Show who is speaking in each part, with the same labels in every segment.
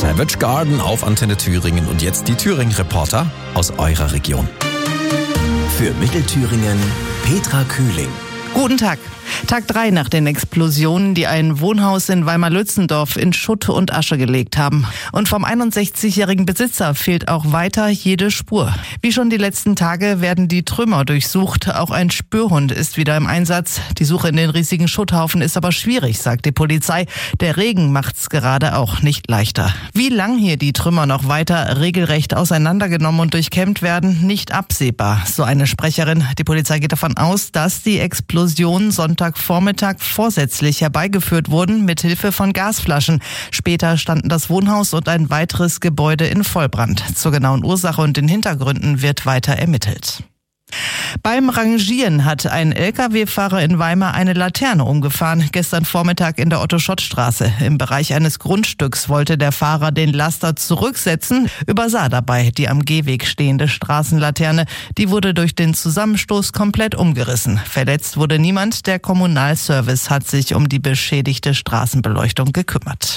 Speaker 1: Savage Garden auf Antenne Thüringen und jetzt die Thüringen-Reporter aus eurer Region.
Speaker 2: Für Mittelthüringen Petra Kühling.
Speaker 3: Guten Tag. Tag 3 nach den Explosionen, die ein Wohnhaus in Weimar-Lützendorf in Schutt und Asche gelegt haben. Und vom 61-jährigen Besitzer fehlt auch weiter jede Spur. Wie schon die letzten Tage werden die Trümmer durchsucht. Auch ein Spürhund ist wieder im Einsatz. Die Suche in den riesigen Schutthaufen ist aber schwierig, sagt die Polizei. Der Regen macht's gerade auch nicht leichter. Wie lang hier die Trümmer noch weiter regelrecht auseinandergenommen und durchkämmt werden, nicht absehbar. So eine Sprecherin. Die Polizei geht davon aus, dass die Explosionen Sonntagvormittag vorsätzlich herbeigeführt wurden, mit Hilfe von Gasflaschen. Später standen das Wohnhaus und ein weiteres Gebäude in Vollbrand. Zur genauen Ursache und den Hintergründen wird weiter ermittelt. Beim Rangieren hat ein Lkw-Fahrer in Weimar eine Laterne umgefahren. Gestern Vormittag in der Otto-Schott-Straße. Im Bereich eines Grundstücks wollte der Fahrer den Laster zurücksetzen, übersah dabei die am Gehweg stehende Straßenlaterne. Die wurde durch den Zusammenstoß komplett umgerissen. Verletzt wurde niemand. Der Kommunalservice hat sich um die beschädigte Straßenbeleuchtung gekümmert.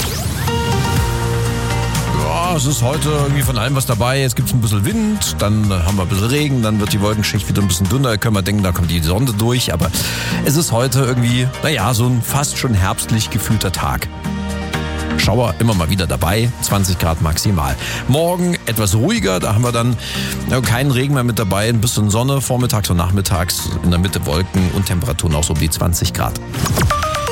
Speaker 1: Es ist heute irgendwie von allem was dabei. Es gibt ein bisschen Wind, dann haben wir ein bisschen Regen, dann wird die Wolkenschicht wieder ein bisschen dünner. Da können wir denken, da kommt die Sonne durch. Aber es ist heute irgendwie, so ein fast schon herbstlich gefühlter Tag. Schauer immer mal wieder dabei, 20 Grad maximal. Morgen etwas ruhiger, da haben wir dann keinen Regen mehr mit dabei, ein bisschen Sonne, vormittags und nachmittags, in der Mitte Wolken und Temperaturen auch so um die 20 Grad.